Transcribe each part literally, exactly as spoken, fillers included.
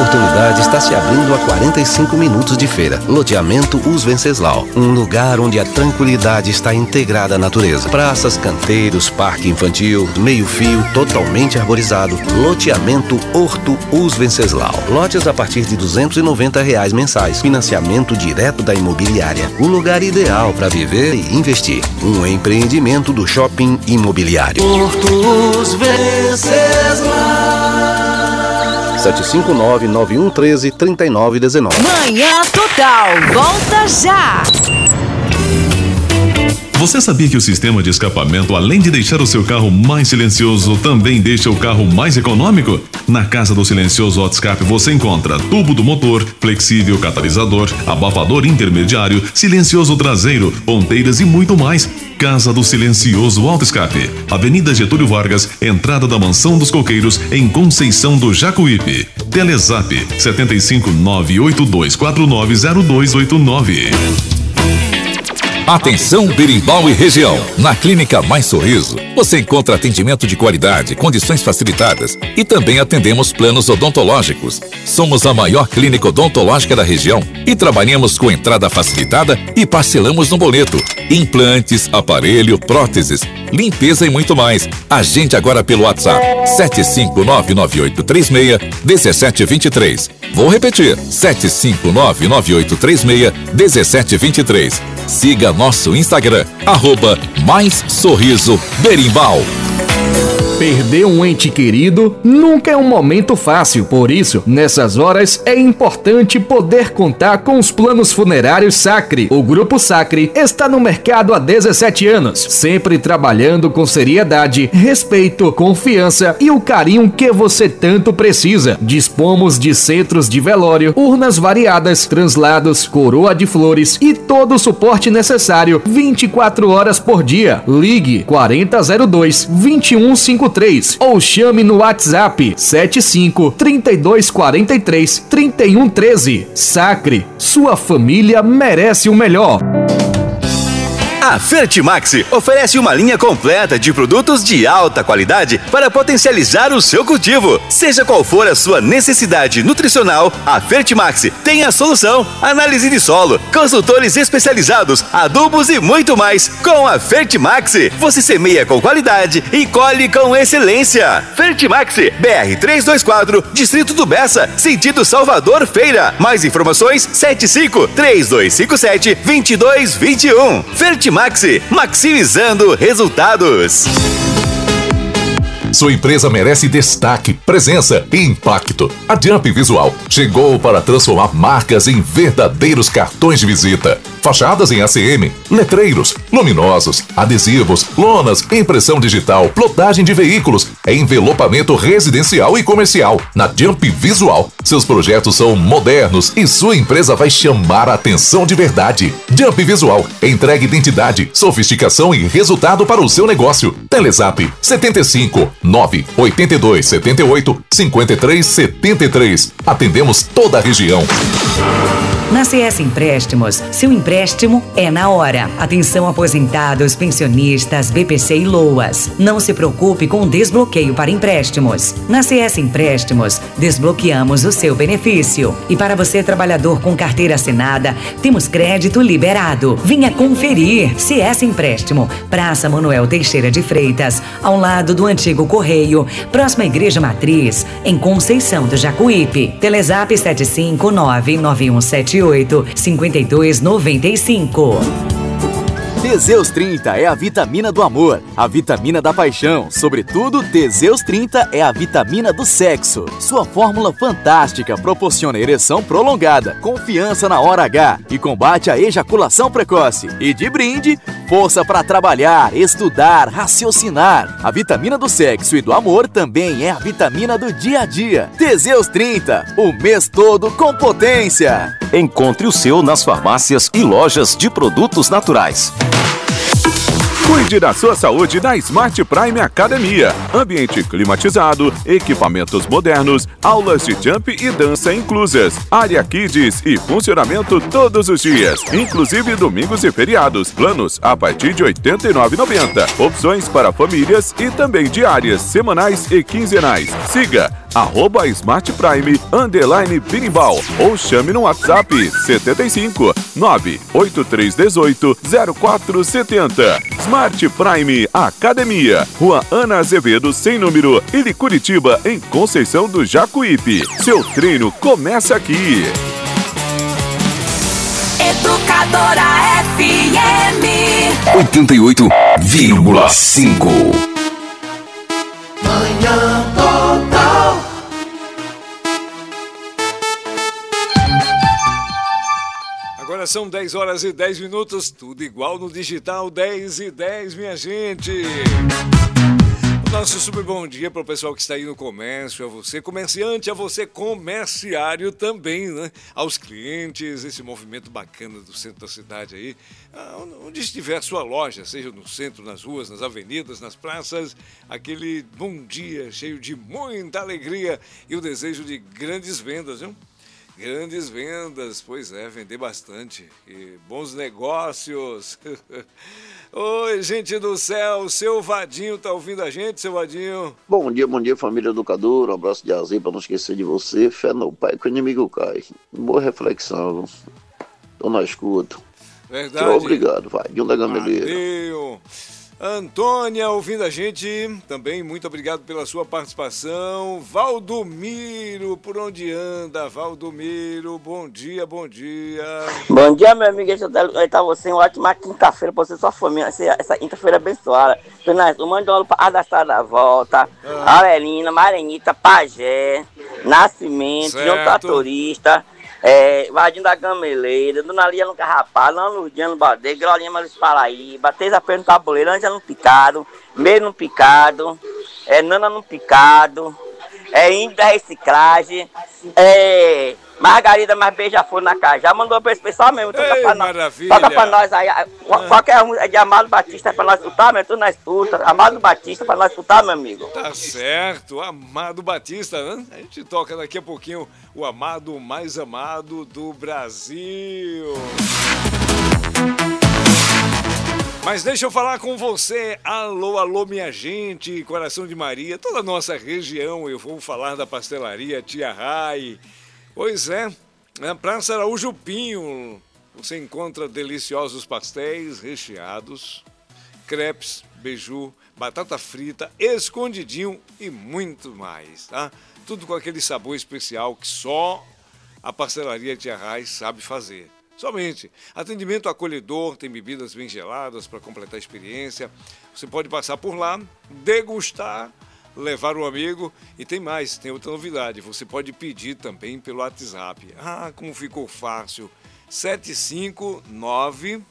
oportunidade está se abrindo a quarenta e cinco minutos de feira. Loteamento Os Venceslau, um lugar onde a tranquilidade está integrada à natureza. Praças, canteiros, parque infantil, meio-fio, totalmente arborizado. Loteamento Horto Os Venceslau. Lotes a partir de duzentos e noventa reais mensais. Financiamento direto da imobiliária. O lugar ideal para viver e investir. Um empreendimento do Shopping Imobiliário. Horto Os Venceslau. sete cinco nove, nove um um três, três nove um nove. Manhã Total, volta já! Você sabia que o sistema de escapamento, além de deixar o seu carro mais silencioso, também deixa o carro mais econômico? Na Casa do Silencioso Auto Escape você encontra tubo do motor, flexível catalisador, abafador intermediário, silencioso traseiro, ponteiras e muito mais. Casa do Silencioso Auto Escape, Avenida Getúlio Vargas, entrada da Mansão dos Coqueiros, em Conceição do Jacuípe. Telezap sete cinco nove oito dois quatro nove zero dois oito nove. Atenção Berimbau e região. Na Clínica Mais Sorriso, você encontra atendimento de qualidade, condições facilitadas e também atendemos planos odontológicos. Somos a maior clínica odontológica da região e trabalhamos com entrada facilitada e parcelamos no boleto. Implantes, aparelho, próteses, limpeza e muito mais. Agende agora pelo WhatsApp sete cinco nove nove oito três seis um sete dois três. Vou repetir, sete cinco nove nove oito três seis um sete dois três. Siga nosso Instagram, arroba Mais Sorriso Berimbau. Perder um ente querido nunca é um momento fácil, por isso, nessas horas é importante poder contar com os planos funerários Sacre. O Grupo Sacre está no mercado há dezessete anos, sempre trabalhando com seriedade, respeito, confiança e o carinho que você tanto precisa. Dispomos de centros de velório, urnas variadas, translados, coroa de flores e todo o suporte necessário vinte e quatro horas por dia. Ligue quarenta zero dois, vinte e um cinquenta e três ou chame no WhatsApp sete cinco, trinta e dois, quarenta e três, trinta e um treze. Sacre, sua família merece o melhor. A Fertimax oferece uma linha completa de produtos de alta qualidade para potencializar o seu cultivo. Seja qual for a sua necessidade nutricional, a Fertimax tem a solução. Análise de solo, consultores especializados, adubos e muito mais. Com a Fertimax, você semeia com qualidade e colhe com excelência. Fertimax, B R trezentos e vinte e quatro, Distrito do Bessa, sentido Salvador Feira. Mais informações, sete cinco, três dois cinco sete, dois dois dois um. Fertimax, maximizando resultados. Sua empresa merece destaque, presença e impacto. A Jump Visual chegou para transformar marcas em verdadeiros cartões de visita. Fachadas em A C M, letreiros, luminosos, adesivos, lonas, impressão digital, plotagem de veículos, envelopamento residencial e comercial. Na Jump Visual, seus projetos são modernos e sua empresa vai chamar a atenção de verdade. Jump Visual entrega identidade, sofisticação e resultado para o seu negócio. Telezap setenta e cinco, nove oito dois, sete oito, cinco três sete três. Atendemos toda a região. Na C S Empréstimos, seu empréstimo é na hora. Atenção aposentados, pensionistas, B P C e LOAS. Não se preocupe com o desbloqueio para empréstimos. Na C S Empréstimos, desbloqueamos o seu benefício. E para você, trabalhador com carteira assinada, temos crédito liberado. Venha conferir. C S Empréstimo, Praça Manuel Teixeira de Freitas, ao lado do antigo Correio, próxima à Igreja Matriz, em Conceição do Jacuípe. Telezap sete cinco nove, nove um sete oito, cinco dois nove cinco. Teseus trinta é a vitamina do amor, a vitamina da paixão. Sobretudo, Teseus trinta é a vitamina do sexo. Sua fórmula fantástica proporciona ereção prolongada, confiança na hora H e combate a ejaculação precoce. E de brinde, força para trabalhar, estudar, raciocinar. A vitamina do sexo e do amor também é a vitamina do dia a dia. Teseus trinta, o mês todo com potência. Encontre o seu nas farmácias e lojas de produtos naturais. Cuide da sua saúde na Smart Prime Academia. Ambiente climatizado, equipamentos modernos, aulas de jump e dança inclusas, área kids e funcionamento todos os dias, inclusive domingos e feriados. Planos a partir de oitenta e nove reais e noventa centavos. Opções para famílias e também diárias, semanais e quinzenais. Siga arroba Smart Prime, underline Birimbau, ou chame no WhatsApp setenta e cinco, nove oito três um oito, zero quatro sete zero. Smart Prime Academia, Rua Ana Azevedo, sem número, Ilha Curitiba, em Conceição do Jacuípe. Seu treino começa aqui. Educadora F M oitenta e oito vírgula cinco. Manhã Total. Agora são dez horas e dez minutos, tudo igual no digital, dez e dez, minha gente. O nosso super bom dia para o pessoal que está aí no comércio, a você comerciante, a você comerciário também, né? Aos clientes, esse movimento bacana do centro da cidade aí, onde estiver a sua loja, seja no centro, nas ruas, nas avenidas, nas praças, aquele bom dia cheio de muita alegria e o desejo de grandes vendas, viu? Grandes vendas, pois é, vender bastante e bons negócios. Oi, gente do céu, seu Vadinho tá ouvindo a gente, seu Vadinho? Bom dia, bom dia, família educadora, um abraço de azeite pra não esquecer de você, fé no pai que o inimigo cai. Boa reflexão, tô na escuta. Verdade. Tchau, obrigado, Vadinho da Gameleira. Valeu. Antônia, ouvindo a gente, também muito obrigado pela sua participação. Valdomiro, por onde anda? Valdomiro, bom dia, bom dia. Bom dia, meu amigo, eu tá você, uma ótima quinta-feira pra você e sua família, essa quinta-feira abençoada. O Mandolo Adastrada da Volta, ah. Aurelina, Marenita, Pajé, Nascimento, João Tratorista, É, Vadinho da Gameleira, Dona Lia no Carrapá, Lã Ludiano Baldeiro, Glorinha Maris Paraíba, Teresa Pedro no Tabuleiro, Ângela no Picado, Meiro no Picado, é, Nana no Picado, é, Índio da Reciclagem, é, Margarida mais beija-flor na Cajá, mandou pra esse pessoal mesmo, toca, Ei, pra, nós, toca pra nós aí, ah. qualquer um de Amado Batista pra nós escutar, meu, tu nós escuta, Amado Batista pra nós escutar, meu amigo. Tá certo, Amado Batista, né? A gente toca daqui a pouquinho o amado mais amado do Brasil. Mas deixa eu falar com você, alô, alô, minha gente, Coração de Maria, toda a nossa região, eu vou falar da pastelaria Tia Rai. Pois é, na Praça Araújo Pinho, você encontra deliciosos pastéis recheados, crepes, beiju, batata frita, escondidinho e muito mais, tá? Tudo com aquele sabor especial que só a pastelaria Tia Rai sabe fazer. Somente. Atendimento acolhedor, tem bebidas bem geladas para completar a experiência. Você pode passar por lá, degustar, levar um amigo e tem mais, tem outra novidade. Você pode pedir também pelo WhatsApp. Ah, como ficou fácil. sete cinco nove,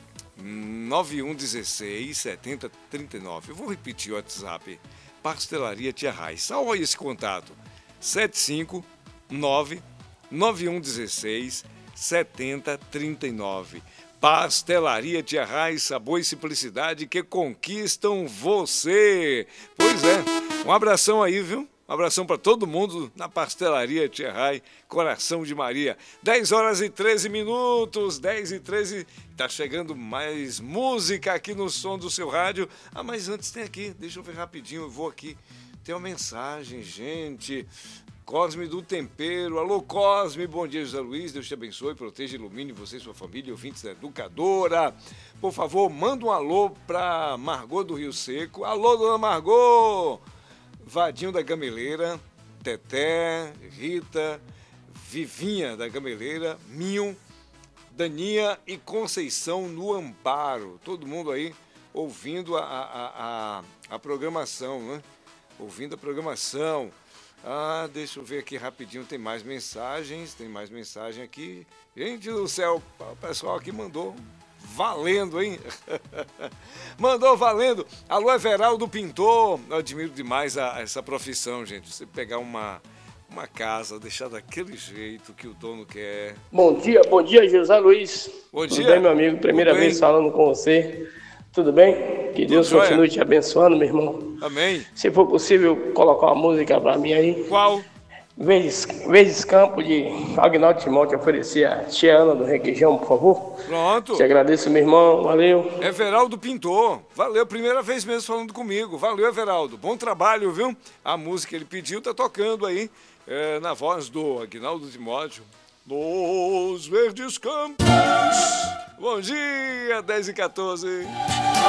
nove um um seis, sete zero três nove. Eu vou repetir o WhatsApp. Pastelaria Tia Rai. Salva aí esse contato. sete cinco nove, nove um um seis, sete zero três nove. Pastelaria Tia Rai, sabor e simplicidade que conquistam você. Pois é, um abração aí, viu? Um abração para todo mundo na Pastelaria Tia Rai, Coração de Maria. dez horas e treze minutos, dez e treze. Tá chegando mais música aqui no som do seu rádio. Ah, mas antes tem aqui, deixa eu ver rapidinho, eu vou aqui. Tem uma mensagem, gente. Cosme do Tempero. Alô, Cosme. Bom dia, José Luiz. Deus te abençoe, proteja e ilumine você e sua família, ouvintes da Educadora. Por favor, manda um alô para Margot do Rio Seco. Alô, dona Margot. Vadinho da Gameleira, Teté, Rita, Vivinha da Gameleira, Minho, Daninha e Conceição no Amparo. Todo mundo aí ouvindo a, a, a, a programação, né? Ouvindo a programação. Ah, deixa eu ver aqui rapidinho, tem mais mensagens, tem mais mensagem aqui. Gente do céu, o pessoal aqui mandou valendo, hein? Mandou valendo. Alô, Everaldo Pintor. Eu admiro demais a, essa profissão, gente. Você pegar uma, uma casa, deixar daquele jeito que o dono quer. Bom dia, bom dia, José Luiz. Bom dia. Tudo bem, meu amigo? Primeira vez falando com você. Tudo bem? Que Deus Tudo continue jóia. Te abençoando, meu irmão. Amém. Se for possível, colocar uma música pra mim aí. Qual? Verdes, Verdes Campo de Agnaldo Timóteo, oferecer a tia Ana do Requeijão, por favor. Pronto. Te agradeço, meu irmão, valeu. Everaldo Pintor, valeu, primeira vez mesmo falando comigo. Valeu, Everaldo, bom trabalho, viu? A música que ele pediu tá tocando aí, é, na voz do Agnaldo Timóteo. Nos Verdes Campos. Bom dia, dez e quatorze.